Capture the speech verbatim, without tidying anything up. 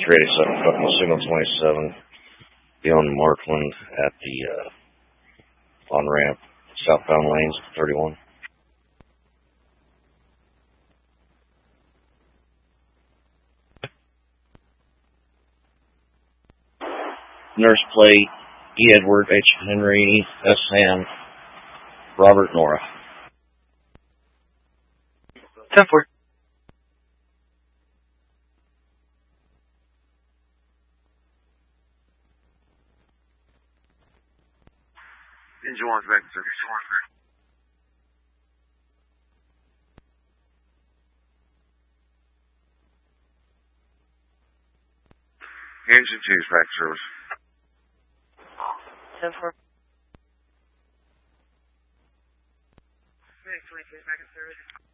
three eighty-seven, fucking signal twenty-seven, beyond Markland at the uh, on-ramp, southbound lanes, thirty-one. Nurse plate, E. Edward, H. Henry, S. Sam, Robert, Nora. ten four. Engine one's back, sir. Engine two's back, service. ten four. twenty-two is back in service.